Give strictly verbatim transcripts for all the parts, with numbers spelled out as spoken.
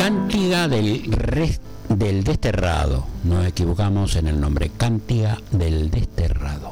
Cántiga del, res, del Desterrado. Nos equivocamos en el nombre. Cántiga del Desterrado.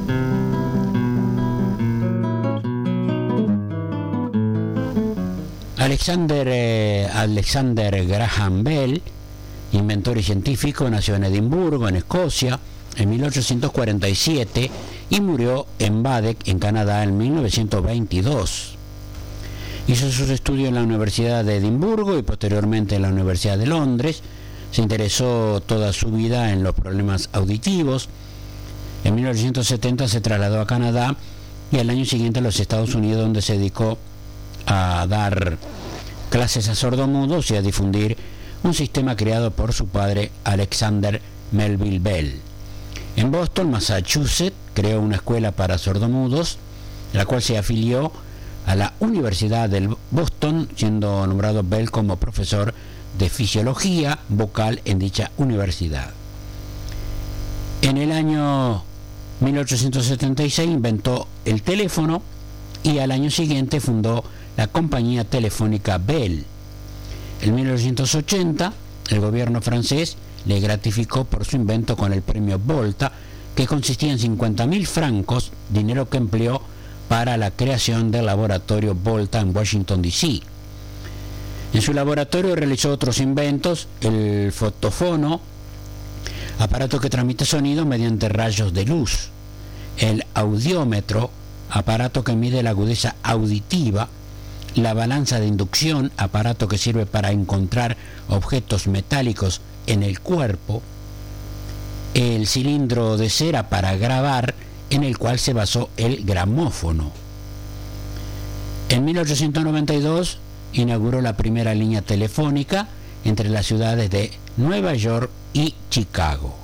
Alexander, eh, Alexander Graham Bell, inventor y científico, nació en Edimburgo, en Escocia, en mil ochocientos cuarenta y siete y murió en Baddeck, en Canadá, en mil novecientos veintidós. Hizo sus estudios en la Universidad de Edimburgo y posteriormente en la Universidad de Londres. Se interesó toda su vida en los problemas auditivos. En mil novecientos setenta se trasladó a Canadá y al año siguiente a los Estados Unidos, donde se dedicó a dar clases a sordomudos y a difundir un sistema creado por su padre Alexander Melville Bell. En Boston, Massachusetts, creó una escuela para sordomudos, la cual se afilió a la Universidad de Boston, siendo nombrado Bell como profesor de fisiología vocal en dicha universidad. En el año mil ochocientos setenta y seis inventó el teléfono y al año siguiente fundó la compañía telefónica Bell. En mil novecientos ochenta, el gobierno francés le gratificó por su invento con el premio Volta, que consistía en cincuenta mil francos, dinero que empleó para la creación del laboratorio Volta en Washington, D C En su laboratorio realizó otros inventos: el fotófono, aparato que transmite sonido mediante rayos de luz; el audiómetro, aparato que mide la agudeza auditiva; la balanza de inducción, aparato que sirve para encontrar objetos metálicos en el cuerpo; el cilindro de cera para grabar, en el cual se basó el gramófono. En mil ochocientos noventa y dos inauguró la primera línea telefónica entre las ciudades de Nueva York y Chicago.